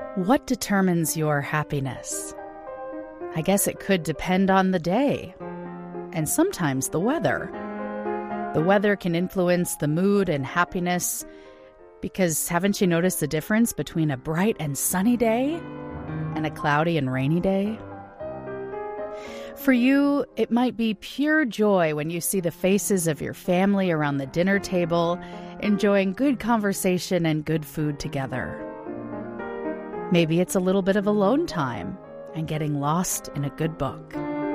What determines your happiness? I guess it could depend on the day, and sometimes the weather. The weather can influence the mood and happiness, because haven't you noticed the difference between a bright and sunny day and a cloudy and rainy day? For you, it might be pure joy when you see the faces of your family around the dinner table, enjoying good conversation and good food together. Maybe it's a little bit of alone time and getting lost in a good book.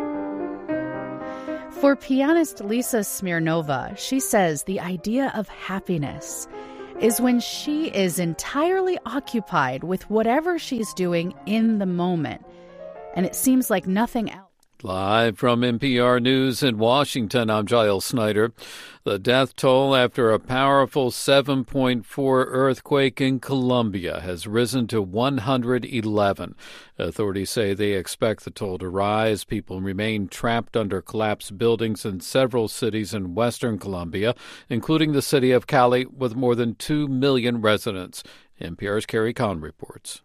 For pianist Lisa Smirnova, she says the idea of happiness is when she is entirely occupied with whatever she's doing in the moment, and it seems like nothing else. Live from NPR News in Washington, I'm Giles Snyder. The death toll after a powerful 7.4 earthquake in Colombia has risen to 111. Authorities say they expect the toll to rise. People remain trapped under collapsed buildings in several cities in western Colombia, including the city of Cali, with more than 2 million residents. NPR's Carrie Kahn reports.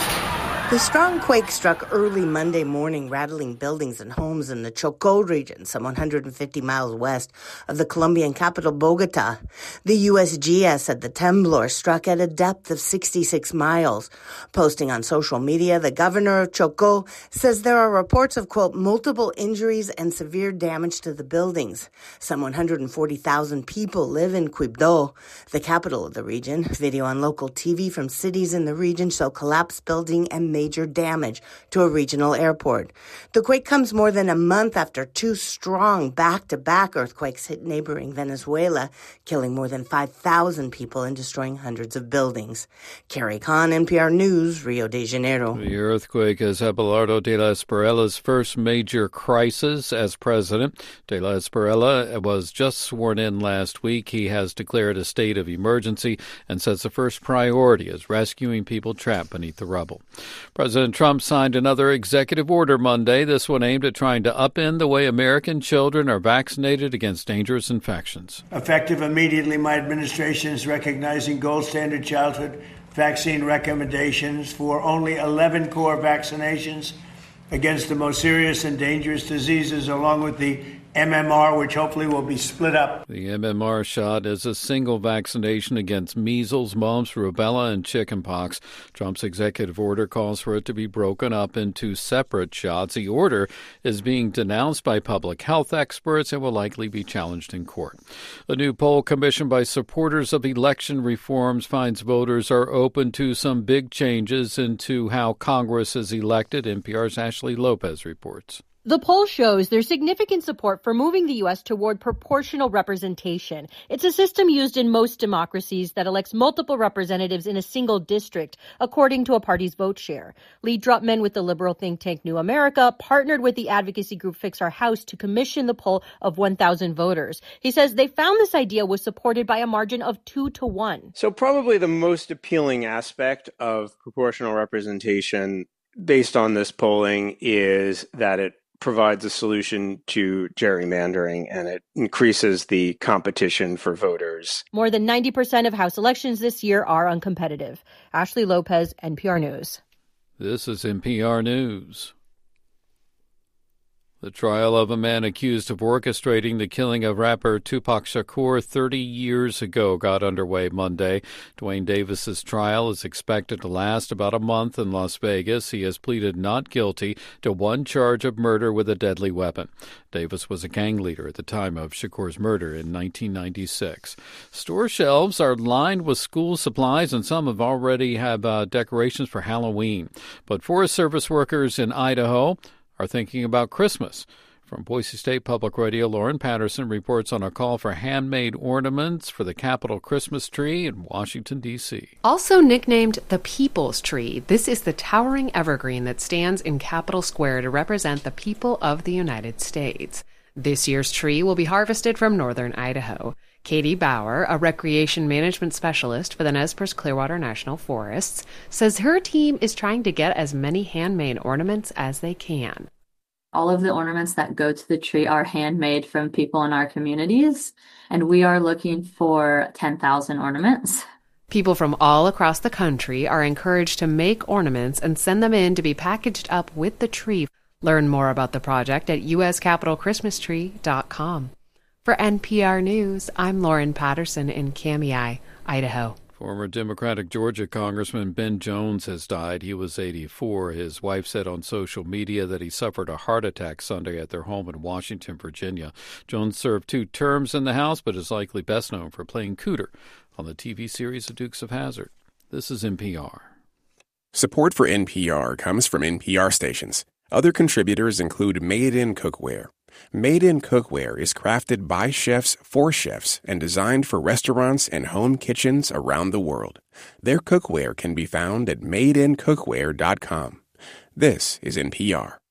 The strong quake struck early Monday morning, rattling buildings and homes in the Chocó region, some 150 miles west of the Colombian capital, Bogota. The USGS said the temblor struck at a depth of 66 miles. Posting on social media, the governor of Chocó says there are reports of, quote, multiple injuries and severe damage to the buildings. Some 140,000 people live in Quibdó, the capital of the region. Video on local TV from cities in the region show collapsed building and major damage to a regional airport. The quake comes more than a month after two strong back-to-back earthquakes hit neighboring Venezuela, killing more than 5,000 people and destroying hundreds of buildings. Carrie Kahn, NPR News, Rio de Janeiro. The earthquake is Abelardo de la Espriela's first major crisis as president. De la Espriela was just sworn in last week. He has declared a state of emergency and says the first priority is rescuing people trapped beneath the rubble. President Trump signed another executive order Monday, this one aimed at trying to upend the way American children are vaccinated against dangerous infections. Effective immediately, my administration is recognizing gold standard childhood vaccine recommendations for only 11 core vaccinations against the most serious and dangerous diseases, along with the MMR, which hopefully will be split up. The MMR shot is a single vaccination against measles, mumps, rubella, and chickenpox. Trump's executive order calls for it to be broken up into separate shots. The order is being denounced by public health experts and will likely be challenged in court. A new poll commissioned by supporters of election reforms finds voters are open to some big changes into how Congress is elected. NPR's Ashley Lopez reports. The poll shows there's significant support for moving the U.S. toward proportional representation. It's a system used in most democracies that elects multiple representatives in a single district, according to a party's vote share. Lee Drutman with the liberal think tank New America partnered with the advocacy group Fix Our House to commission the poll of 1,000 voters. He says they found this idea was supported by a margin of 2-1. So probably the most appealing aspect of proportional representation based on this polling is that it provides a solution to gerrymandering, and it increases the competition for voters. More than 90% of House elections this year are uncompetitive. Ashley Lopez, NPR News. This is NPR News. The trial of a man accused of orchestrating the killing of rapper Tupac Shakur 30 years ago got underway Monday. Dwayne Davis's trial is expected to last about a month in Las Vegas. He has pleaded not guilty to one charge of murder with a deadly weapon. Davis was a gang leader at the time of Shakur's murder in 1996. Store shelves are lined with school supplies, and some have already have decorations for Halloween. But Forest Service workers in Idaho are thinking about Christmas. From Boise State Public Radio, Lauren Patterson reports on a call for handmade ornaments for the Capitol Christmas tree in Washington, D.C. Also nicknamed the People's Tree, this is the towering evergreen that stands in Capitol Square to represent the people of the United States. This year's tree will be harvested from northern Idaho. Katie Bauer, a recreation management specialist for the Nez Perce Clearwater National Forests, says her team is trying to get as many handmade ornaments as they can. All of the ornaments that go to the tree are handmade from people in our communities, and we are looking for 10,000 ornaments. People from all across the country are encouraged to make ornaments and send them in to be packaged up with the tree. Learn more about the project at uscapitalchristmastree.com. For NPR News, I'm Lauren Patterson in Kamiah, Idaho. Former Democratic Georgia Congressman Ben Jones has died. He was 84. His wife said on social media that he suffered a heart attack Sunday at their home in Washington, Virginia. Jones served 2 terms in the House, but is likely best known for playing Cooter on the TV series The Dukes of Hazzard. This is NPR. Support for NPR comes from NPR stations. Other contributors include Made in Cookware. Made in Cookware is crafted by chefs for chefs and designed for restaurants and home kitchens around the world. Their cookware can be found at madeincookware.com. This is NPR.